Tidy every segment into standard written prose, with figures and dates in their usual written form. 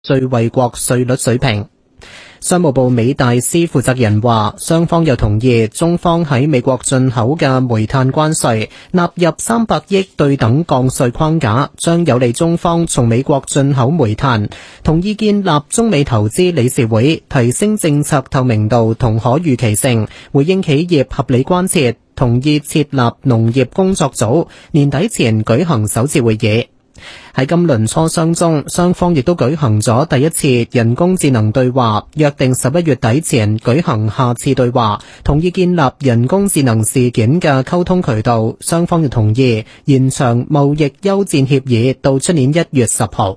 最惠國稅率水平。商務部美大司負責人話，雙方又同意中方喺美國進口嘅煤炭關稅納入300億對等降稅框架，將有利中方從美國進口煤炭。同意建立中美投資理事會，提升政策透明度同可預期性，回應企業合理關切。同意設立農業工作組，年底前舉行首次會議。喺今輪磋商中，雙方亦都舉行咗第一次人工智能對話，約定11月底前舉行下次對話，同意建立人工智能事件嘅溝通渠道。雙方亦同意延長貿易休戰協議到出年1月10號。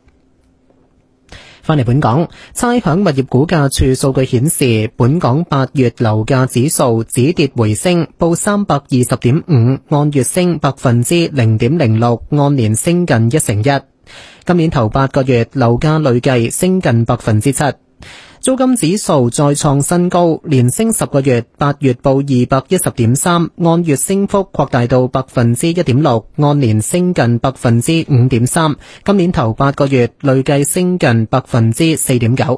翻嚟本港，差餉物業估價署數據顯示，本港8月樓價指數止跌回升，報 320.5， 按月升 0.06%， 按年升近1成1。今年頭8個月樓價累計升近 7%。租金指數再創新高，連升10個月，8月報 210.3， 按月升幅擴大到 1.6%， 按年升近 5.3%。今年頭8個月累計升近 4.9%。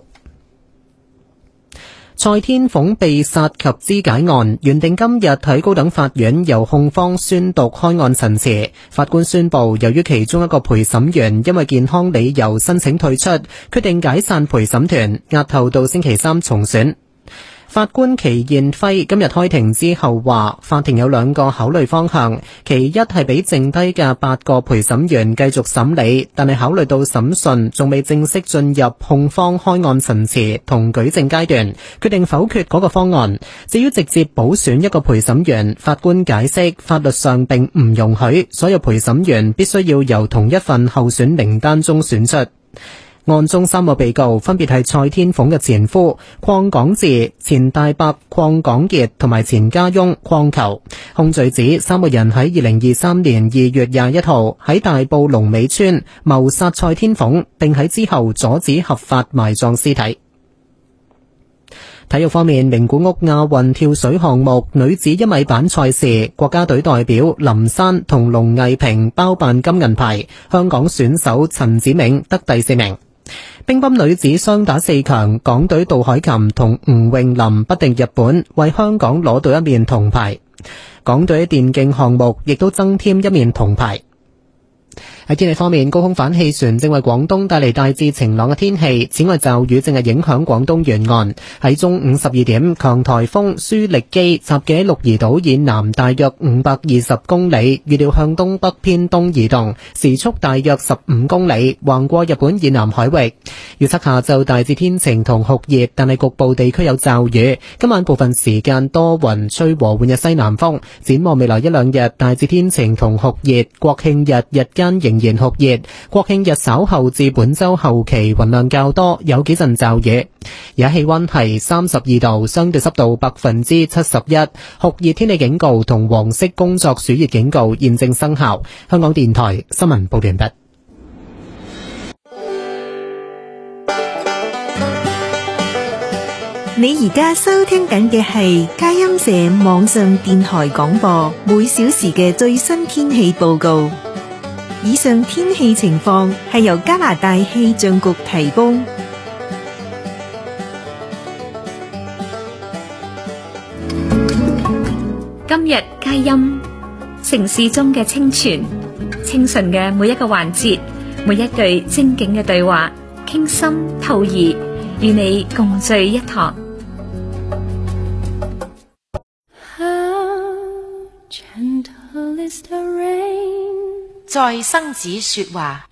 蔡天鳳被殺及肢解案原定今日喺高等法院由控方宣讀開案陳詞，法官宣布由於其中一個陪審員因為健康理由申請退出，決定解散陪審團，押後到星期3重選。法官祁燕輝今日開庭之後話，法庭有2個考慮方向，其一係俾剩低嘅8個陪審員繼續審理，但係考慮到審訊仲未正式進入控方開案陳詞同舉證階段，決定否決嗰個方案。至於直接補選一個陪審員，法官解釋法律上並唔容許，所有陪審員必須要由同一份候選名單中選出。案中3個被告分別係蔡天鳳嘅前夫鄺港智、前大伯鄺港傑同埋前家翁鄺球。控罪指3個人喺2023年2月21號喺大埔龍尾村謀殺蔡天鳳，並喺之後阻止合法埋葬屍體。體育方面，名古屋亞運跳水項目女子1米板賽事，國家隊代表林珊同龍藝萍包辦金銀牌，香港選手陳子銘得第4名。乒乓女子雙打4強，港隊杜海琴同吳詠琳不敵日本，為香港攞到1面銅牌。港隊電競項目亦都增添1面銅牌。喺天氣方面，高空反氣旋正為廣東帶嚟大致晴朗嘅天氣，此外驟雨正係影響廣東沿岸。喺中午12點，強颱風舒力基集結喺鹿兒島以南大約520公里，預料向東北偏東移動，時速大約15公里，橫過日本以南海域。預測下晝大致天晴同酷熱，但係局部地區有驟雨。今晚部分時間多雲，吹和緩嘅西南風。展望未來1-2日，大致天晴同酷熱，國慶日日間仍然酷熱，國慶日稍後至本周後期雲量較多，有幾陣驟雨。而家氣溫係32度，相對濕度71%，酷熱天氣警告同黃色工作暑熱警告現正生效。香港電台新聞報完畢。 你而家收聽緊嘅係佳音社網上電台廣播，每小時嘅最新天氣報告。以上天氣情況係由加拿大氣象局提供。 今日佳音，城市中嘅清泉，清純嘅每一個環節，每一句精警嘅對話，傾心吐意，與你共聚一堂。 在生子說話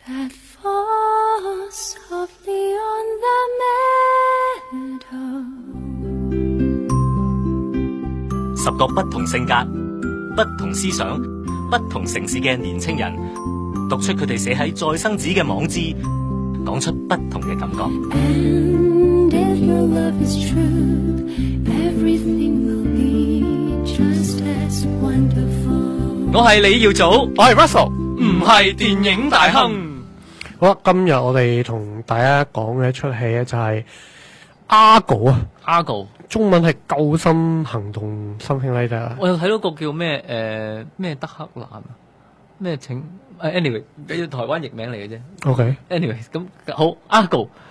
，10個不同性格、不同思想、不同城市嘅年青人，讀出佢哋寫喺再生子嘅網誌，講出不同嘅感覺。我係李耀祖， 我係 Russell， 唔係電影大亨。 好啦，今日我哋同大家講嘅一出戲咧就係 Argo 啊 ，Argo 中文係救心行動 something like that。我又睇到個叫咩咩德克蘭啊，咩請 anyway，台灣譯名嚟嘅啫。 OK。 anyway， 咁好 Argo。